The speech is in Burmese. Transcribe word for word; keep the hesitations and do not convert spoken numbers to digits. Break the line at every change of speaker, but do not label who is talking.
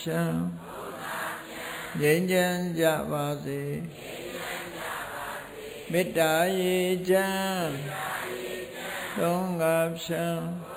ဖြံငြိမ်းချမ်းကြပါစေမေတ္တာရေချမ်းသုံးငါဖြံ